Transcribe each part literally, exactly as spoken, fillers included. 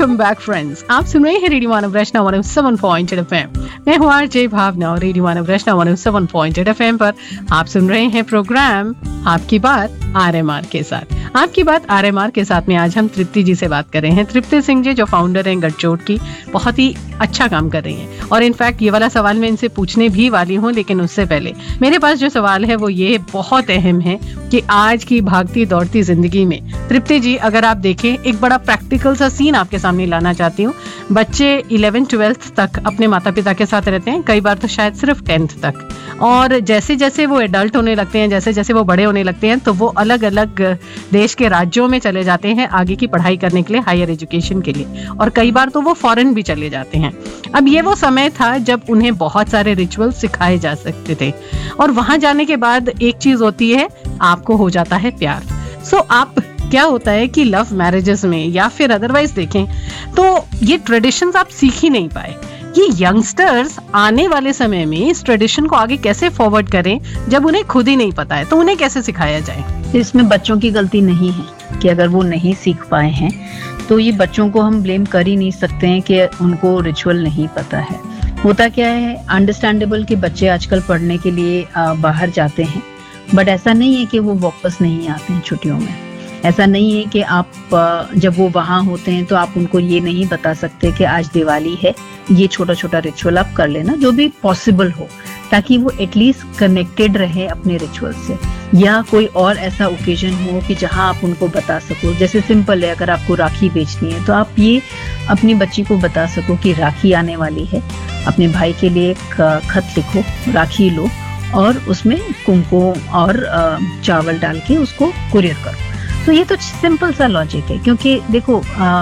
Welcome back friends, आप सुन रहे हैं रेडियो मानव रचना one O seven point eight FM. मैं हूँ आरजे भावना और रेडियो मानव रचना one O seven point eight FM पर आप सुन रहे हैं प्रोग्राम आपकी बात आरएमआर के साथ। आपकी बात आरएमआर के साथ में आज हम तृप्ति जी से बात कर रहे हैं। तृप्ति सिंह जी जो फाउंडर हैं गठजोड़ की, बहुत ही अच्छा काम कर रही हैं और इनफैक्ट ये वाला सवाल मैं इनसे पूछने भी वाली हूँ, लेकिन उससे पहले मेरे पास जो सवाल है वो ये बहुत अहम है कि आज की भागती दौड़ती जिंदगी में तृप्ति जी, अगर आप देखें, एक बड़ा प्रैक्टिकल सा सीन आपके सामने लाना चाहती हूँ। बच्चे इलेवेंथ ट्वेल्थ तक अपने माता पिता के साथ रहते हैं, कई बार तो शायद सिर्फ टेंथ तक, और जैसे जैसे वो एडल्ट होने लगते हैं, जैसे जैसे वो बड़े होने लगते हैं, तो वो अलग अलग देश के राज्यों में चले जाते हैं आगे की पढ़ाई करने के लिए, हायर एजुकेशन के लिए, और कई बार तो वो फॉरेन भी चले जाते हैं। अब ये वो समय था जब उन्हें बहुत सारे रिचुअल सिखाए जा सकते थे, और वहां जाने के बाद एक चीज होती है, आपको हो जाता है प्यार। सो so, आप क्या होता है कि लव मैरिजेस में या फिर अदरवाइज देखें तो ये ट्रेडिशंस आप सीख ही नहीं पाए। ये यंगस्टर्स आने वाले समय में इस ट्रेडिशन को आगे कैसे फॉरवर्ड करें जब उन्हें खुद ही नहीं पता है, तो उन्हें कैसे सिखाया जाए? इसमें बच्चों की गलती नहीं है कि अगर वो नहीं सीख पाए हैं तो ये बच्चों को हम ब्लेम कर ही नहीं सकते हैं कि उनको रिचुअल नहीं पता है। होता क्या है, अंडरस्टैंडेबल कि बच्चे आजकल पढ़ने के लिए बाहर जाते हैं, बट ऐसा नहीं है कि वो वापस नहीं आते हैं छुट्टियों में। ऐसा नहीं है कि आप जब वो वहाँ होते हैं तो आप उनको ये नहीं बता सकते कि आज दिवाली है, ये छोटा छोटा रिचुअल आप कर लेना, जो भी पॉसिबल हो, ताकि वो एटलीस्ट कनेक्टेड रहे अपने रिचुअल से। या कोई और ऐसा ओकेजन हो कि जहाँ आप उनको बता सको, जैसे सिंपल है, अगर आपको राखी बेचनी है तो आप ये अपनी बच्ची को बता सको कि राखी आने वाली है, अपने भाई के लिए एक खत लिखो, राखी लो और उसमें कुमकुम और चावल डाल के उसको कुरियर करो। तो ये तो सिंपल सा लॉजिक है, क्योंकि देखो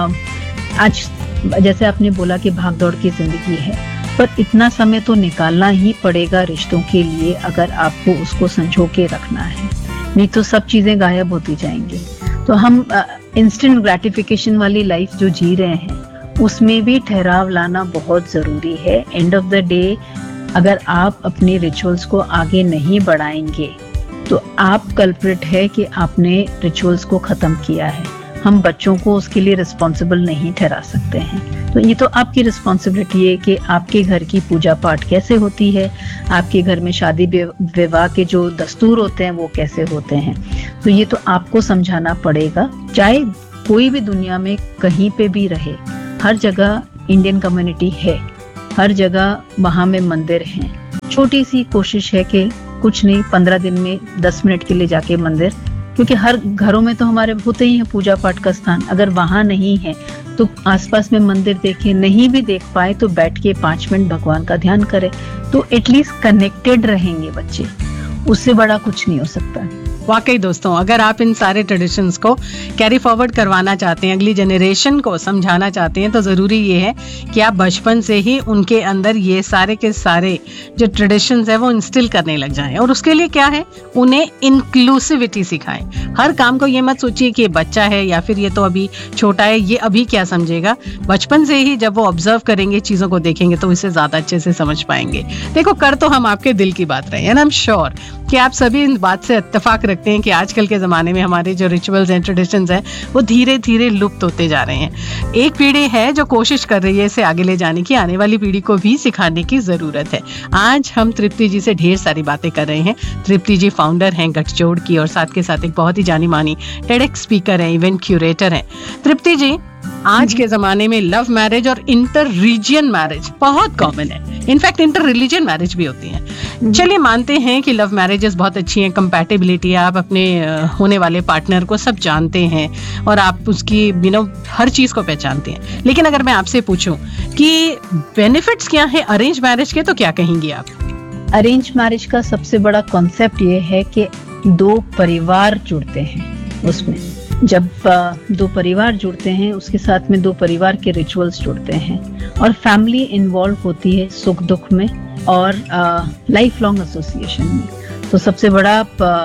आज जैसे आपने बोला कि भाग दौड़ की जिंदगी है, पर इतना समय तो निकालना ही पड़ेगा रिश्तों के लिए अगर आपको उसको संजो के रखना है, नहीं तो सब चीजें गायब होती जाएंगी। तो हम इंस्टेंट ग्रेटिफिकेशन वाली लाइफ जो जी रहे हैं उसमें भी ठहराव लाना बहुत जरूरी है। एंड ऑफ द डे अगर आप अपने रिचुअल्स को आगे नहीं बढ़ाएंगे तो आप कल्प्रिट है कि आपने रिचुअल्स को खत्म किया है। हम बच्चों को उसके लिए रिस्पॉन्सिबल नहीं ठहरा सकते हैं। तो ये तो आपकी रिस्पॉन्सिबिलिटी है कि आपके घर की पूजा पाठ कैसे होती है, आपके घर में शादी विवाह के जो दस्तूर होते हैं वो कैसे होते हैं। तो ये तो आपको समझाना पड़ेगा, चाहे कोई भी दुनिया में कहीं पे भी रहे। हर जगह इंडियन कम्युनिटी है, हर जगह वहाँ में मंदिर हैं। छोटी सी कोशिश है कि कुछ नहीं, पंद्रह दिन में दस मिनट के लिए जाके मंदिर, क्योंकि हर घरों में तो हमारे होते ही है पूजा पाठ का स्थान, अगर वहां नहीं है तो आसपास में मंदिर देखें, नहीं भी देख पाए तो बैठ के पांच मिनट भगवान का ध्यान करें, तो एटलीस्ट कनेक्टेड रहेंगे बच्चे। उससे बड़ा कुछ नहीं हो सकता। वाकई दोस्तों, अगर आप इन सारे ट्रेडिशंस को कैरी फॉरवर्ड करवाना चाहते हैं, अगली जनरेशन को समझाना चाहते हैं, तो ज़रूरी ये है कि आप बचपन से ही उनके अंदर ये सारे के सारे जो ट्रेडिशंस है वो इंस्टिल करने लग जाएं। और उसके लिए क्या है, उन्हें इंक्लूसिविटी सिखाएं। हर काम को ये मत सोचिए कि ये बच्चा है या फिर ये तो अभी छोटा है, ये अभी क्या समझेगा। बचपन से ही जब वो ऑब्जर्व करेंगे, चीज़ों को देखेंगे, तो इसे ज़्यादा अच्छे से समझ पाएंगे। देखो, कर तो हम आपके दिल की बात रहे हैं, एंड आई एम श्योर कि आप सभी इन बात से इत्तेफाक रखते हैं कि आजकल के ज़माने में हमारे जो रिचुअल्स एंड ट्रेडिशंस हैं वो धीरे धीरे लुप्त होते जा रहे हैं। एक पीढ़ी है जो कोशिश कर रही है इसे आगे ले जाने की, आने वाली पीढ़ी को भी सिखाने की ज़रूरत है। आज हम तृप्ति जी से ढेर सारी बातें कर रहे हैं। तृप्ति जी फाउंडर हैं गठजोड़ की और साथ के साथ एक बहुत ही जानी मानी टेडेक्स स्पीकर हैं, इवेंट क्यूरेटर हैं। तृप्ति जी, आज के ज़माने में लव मैरिज और इंटर रीजियन मैरिज बहुत कॉमन है, इनफैक्ट इंटर रिलीजियन मैरिज भी होती है। चलिए मानते हैं कि लव मैरिजेस बहुत अच्छी हैं, कंपैटिबिलिटी है, आप अपने होने वाले पार्टनर को सब जानते हैं और आप उसकी यू नो हर चीज़ को पहचानते हैं। लेकिन अगर मैं आपसे पूछूं कि बेनिफिट्स क्या हैं अरेंज मैरिज के, तो क्या कहेंगी आप? अरेंज मैरिज का सबसे बड़ा कॉन्सेप्ट ये है कि दो परिवार जुड़ते हैं। उसमें जब दो परिवार जुड़ते हैं, उसके साथ में दो परिवार के रिचुअल्स जुड़ते हैं और फैमिली इन्वॉल्व होती है सुख दुख में और लाइफ लॉन्ग एसोसिएशन में। तो सबसे बड़ा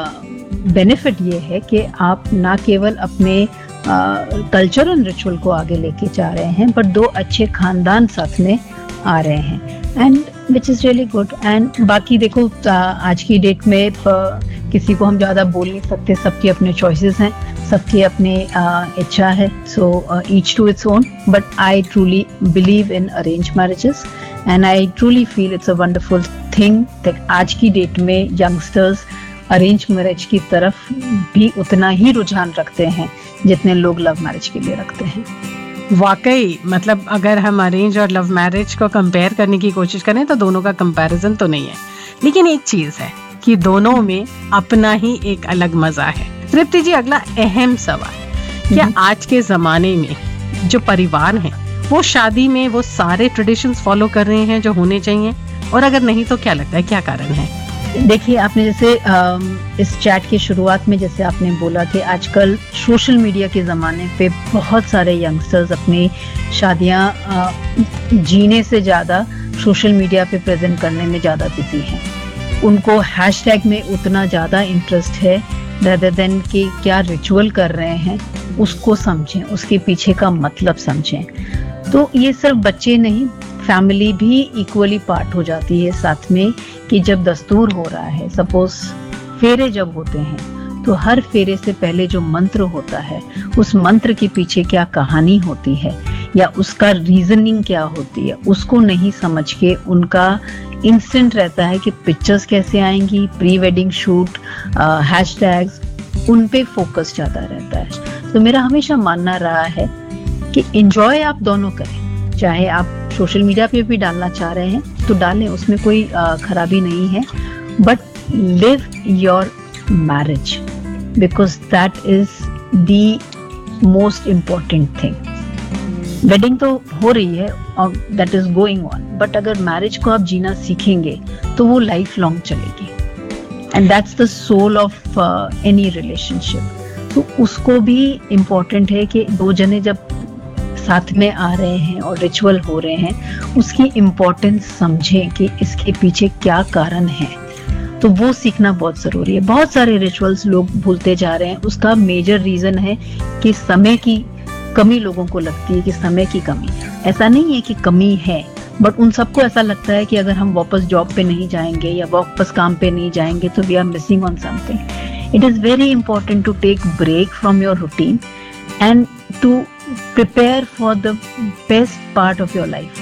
बेनिफिट ये है कि आप ना केवल अपने कल्चर एंड रिचुअल को आगे लेके जा रहे हैं, पर दो अच्छे खानदान साथ में आ रहे हैं, and which is really good. And बाकी देखो, आज की डेट में किसी को हम ज़्यादा बोल नहीं सकते, सबके अपने चॉइसेस हैं, सबकी अपनी uh, इच्छा है, so each to its own, but I truly believe in arrange marriages and I truly feel it's a wonderful thing that आज की डेट में यंगस्टर्स अरेंज मैरिज की तरफ भी उतना ही रुझान रखते हैं जितने लोग लव मैरिज के लिए रखते हैं। वाकई मतलब अगर हम अरेंज और लव मैरिज को कंपेयर करने की कोशिश करें तो दोनों का कंपैरिजन तो नहीं है, लेकिन एक चीज है कि दोनों में अपना ही एक अलग मजा है। तृप्ति जी, अगला अहम सवाल, क्या आज के जमाने में जो परिवार हैं वो शादी में वो सारे ट्रेडिशंस फॉलो कर रहे हैं जो होने चाहिए, और अगर नहीं तो क्या लगता है क्या कारण है? देखिए, आपने जैसे इस चैट की शुरुआत में जैसे आपने बोला कि आजकल सोशल मीडिया के ज़माने पे बहुत सारे यंगस्टर्स अपनी शादियां जीने से ज़्यादा सोशल मीडिया पे प्रेजेंट करने में ज़्यादा बिजी हैं। उनको हैशटैग में उतना ज़्यादा इंटरेस्ट है रेदर देन कि क्या रिचुअल कर रहे हैं उसको समझें, उसके पीछे का मतलब समझें। तो ये सिर्फ बच्चे नहीं, फैमिली भी इक्वली पार्ट हो जाती है साथ में, कि जब दस्तूर हो रहा है, सपोज फेरे जब होते हैं तो हर फेरे से पहले जो मंत्र होता है उस मंत्र के पीछे क्या कहानी होती है या उसका रीजनिंग क्या होती है उसको नहीं समझ के उनका इंस्टेंट रहता है कि पिक्चर्स कैसे आएंगी, प्री वेडिंग शूट, हैशटैग्स, उन पे फोकस ज्यादा रहता है। तो मेरा हमेशा मानना रहा है कि एंजॉय आप दोनों करें, चाहे आप सोशल मीडिया पे भी डालना चाह रहे हैं तो डालें, उसमें कोई खराबी नहीं है, but live your marriage because that is the most important thing. Wedding तो हो रही है और that is going on, but अगर मैरिज को आप जीना सीखेंगे तो वो लाइफ लॉन्ग चलेगी, and that's the soul of any relationship. तो उसको भी इम्पोर्टेंट है कि दो जने जब साथ में आ रहे हैं और रिचुअल हो रहे हैं उसकी इम्पोर्टेंस समझें कि इसके पीछे क्या कारण है, तो वो सीखना बहुत जरूरी है। बहुत सारे रिचुअल्स लोग भूलते जा रहे हैं, उसका मेजर रीजन है कि समय की कमी लोगों को लगती है, कि समय की कमी। ऐसा नहीं है कि कमी है, बट उन सबको ऐसा लगता है कि अगर हम वापस जॉब पे नहीं जाएंगे या वापस काम पे नहीं जाएंगे तो we are missing on something. It is very important to take break from your routine and to prepare for the best part of your life.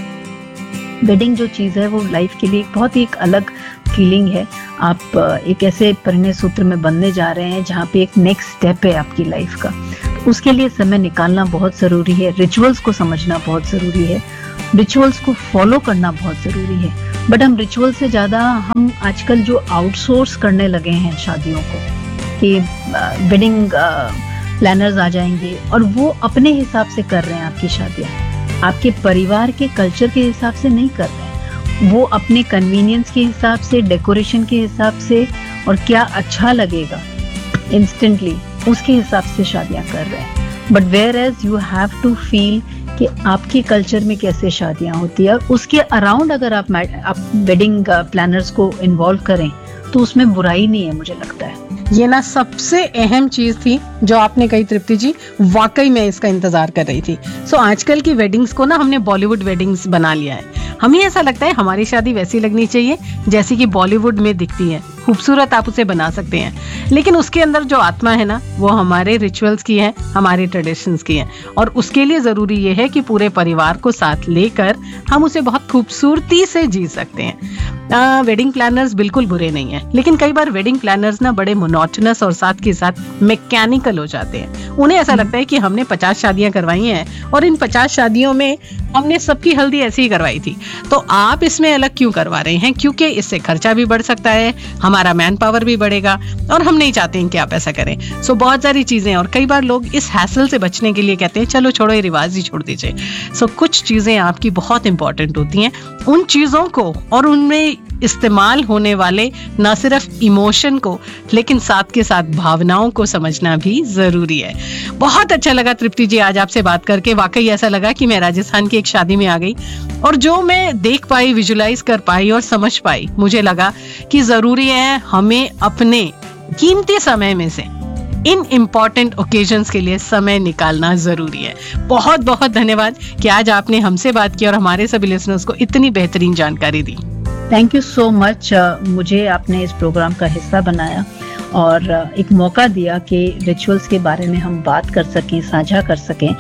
Wedding जो चीज़ है वो लाइफ के लिए एक बहुत ही एक अलग फीलिंग है। आप एक ऐसे परिणय सूत्र में बनने जा रहे हैं जहाँ पे एक नेक्स्ट स्टेप है आपकी लाइफ का, तो उसके लिए समय निकालना बहुत ज़रूरी है। रिचुअल्स को समझना बहुत ज़रूरी है, रिचुअल्स को फॉलो करना बहुत ज़रूरी है। बट हम रिचुअल से ज़्यादा हम आजकल जो आउटसोर्स करने लगे हैं शादियों को, कि वेडिंग प्लानर्स आ जाएंगे और वो अपने हिसाब से कर रहे हैं आपकी शादियाँ, आपके परिवार के कल्चर के हिसाब से नहीं कर रहे हैं। वो अपने कन्वीनियंस के हिसाब से, डेकोरेशन के हिसाब से और क्या अच्छा लगेगा इंस्टेंटली उसके हिसाब से शादियाँ कर रहे हैं। But where as you have to feel कि आपके कल्चर में कैसे शादियाँ होती है, और उसके अराउंड अगर आप आप वेडिंग प्लानर्स को इन्वॉल्व करें तो उसमें बुराई नहीं है, मुझे लगता है। ये ना सबसे अहम चीज थी जो आपने कही तृप्ति जी, वाकई मैं इसका इंतजार कर रही थी। सो आजकल की वेडिंग्स को ना हमने बॉलीवुड वेडिंग्स बना लिया है। हमें ऐसा लगता है हमारी शादी वैसी लगनी चाहिए जैसी कि बॉलीवुड में दिखती है। खूबसूरत आप उसे बना सकते हैं, लेकिन उसके अंदर जो आत्मा है ना वो हमारे रिचुअल्स की है, हमारे ट्रेडिशंस की है, और उसके लिए जरूरी ये है कि पूरे परिवार को साथ लेकर हम उसे बहुत खूबसूरती से जी सकते हैं। वेडिंग प्लानर्स बिल्कुल बुरे नहीं है, लेकिन कई बार वेडिंग प्लानर्स ना बड़े मोनोटोनस और साथ के साथ मैकेनिकल हो जाते हैं। उन्हें ऐसा लगता है कि हमने पचास शादियां करवाई हैं और इन पचास शादियों में हमने सबकी हल्दी ऐसी ही करवाई थी, तो आप इसमें अलग क्यों करवा रहे हैं? क्योंकि इससे खर्चा भी बढ़ सकता है, हमारा मैन पावर भी बढ़ेगा, और हम नहीं चाहते हैं कि आप ऐसा करें। सो बहुत सारी चीजें, और कई बार लोग इस हैसल से बचने के लिए कहते हैं चलो छोड़ो, ये रिवाज ही छोड़ दीजिए। सो कुछ चीजें आपकी बहुत इंपॉर्टेंट होती हैं, उन चीजों को और उनमें इस्तेमाल होने वाले न सिर्फ इमोशन को लेकिन साथ के साथ भावनाओं को समझना भी जरूरी है। बहुत अच्छा लगा तृप्ति जी आज आपसे बात करके। वाकई ऐसा लगा कि मैं राजस्थान की एक शादी में आ गई, और जो मैं देख पाई, विजुलाइज कर पाई और समझ पाई, मुझे लगा कि जरूरी है हमें अपने कीमती समय में से इन इम्पोर्टेंट ओकेजन्स के लिए समय निकालना जरूरी है। बहुत बहुत धन्यवाद कि आज आपने हमसे बात की और हमारे सभी लिसनर्स को इतनी बेहतरीन जानकारी दी। थैंक यू सो मच, मुझे आपने इस प्रोग्राम का हिस्सा बनाया और एक मौका दिया कि रिचुअल्स के बारे में हम बात कर सकें, साझा कर सकें।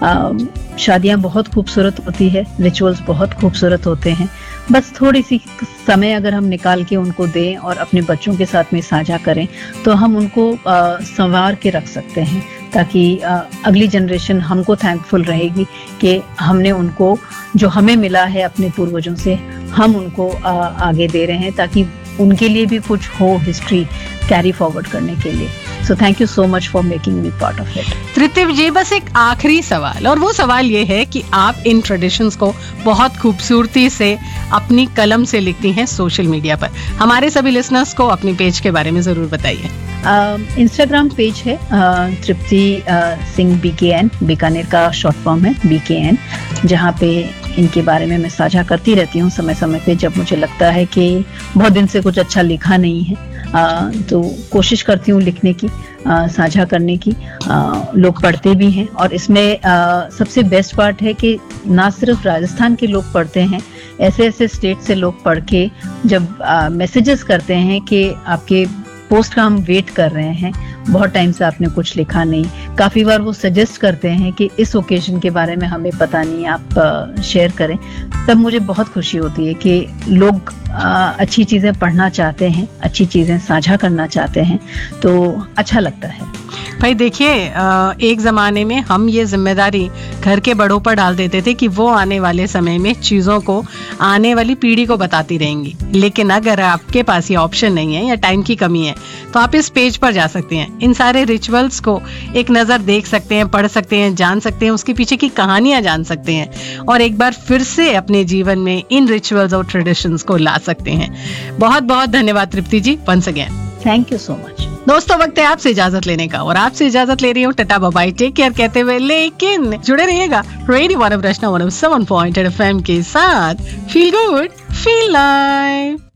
शादियां बहुत खूबसूरत होती है, रिचुअल्स बहुत खूबसूरत होते हैं, बस थोड़ी सी समय अगर हम निकाल के उनको दें और अपने बच्चों के साथ में साझा करें तो हम उनको संवार के रख सकते हैं, ताकि अगली जनरेशन हमको थैंकफुल रहेगी कि हमने उनको जो हमें मिला है अपने पूर्वजों से, हम उनको आगे दे रहे हैं, ताकि उनके लिए भी कुछ हो हिस्ट्री कैरी फॉरवर्ड करने के लिए। So thank you so much for making me part of it. तृप्ति जी, बस एक आखिरी सवाल, और वो सवाल ये है कि आप इन ट्रेडिशंस को बहुत खूबसूरती से अपनी कलम से लिखती हैं सोशल मीडिया पर। हमारे सभी लिसनर्स को अपनी पेज के बारे में जरूर बताइए। इंस्टाग्राम uh, पेज है तृप्ति सिंह बी के एन, बीकानेर का शॉर्ट फॉर्म है बी के एन, जहाँ पे इनके बारे में मैं साझा करती रहती हूँ समय समय पे, जब मुझे लगता है कि बहुत दिन से कुछ अच्छा लिखा नहीं है, uh, तो कोशिश करती हूँ लिखने की, uh, साझा करने की। uh, लोग पढ़ते भी हैं, और इसमें uh, सबसे बेस्ट पार्ट है कि ना सिर्फ राजस्थान के लोग पढ़ते हैं, ऐसे ऐसे स्टेट से लोग पढ़ के जब मैसेजेस uh, करते हैं कि आपके पोस्ट का हम वेट कर रहे हैं, बहुत टाइम से आपने कुछ लिखा नहीं। काफ़ी बार वो सजेस्ट करते हैं कि इस ओकेजन के बारे में हमें पता नहीं, आप शेयर करें। तब मुझे बहुत खुशी होती है कि लोग अच्छी चीज़ें पढ़ना चाहते हैं, अच्छी चीज़ें साझा करना चाहते हैं, तो अच्छा लगता है। भाई देखिए, एक ज़माने में हम ये जिम्मेदारी घर के बड़ों पर डाल देते थे कि वो आने वाले समय में चीज़ों को आने वाली पीढ़ी को बताती रहेंगी, लेकिन अगर आपके पास ये ऑप्शन नहीं है या टाइम की कमी है तो आप इस पेज पर जा सकते हैं, इन सारे रिचुअल्स को एक नज़र देख सकते हैं, पढ़ सकते हैं, जान सकते हैं, उसके पीछे की कहानियां जान सकते हैं, और एक बार फिर से अपने जीवन में इन रिचुअल्स और ट्रेडिशंस को ला सकते हैं। बहुत बहुत धन्यवाद तृप्ति जी, once again thank you so much. दोस्तों, वक्त है आपसे इजाजत लेने का, और आपसे इजाजत ले रही हूँ tata bye bye, take care कहते हुए, लेकिन जुड़े रहिएगा radio one of Rachna one of seven point eight F M के साथ। Feel good, feel live.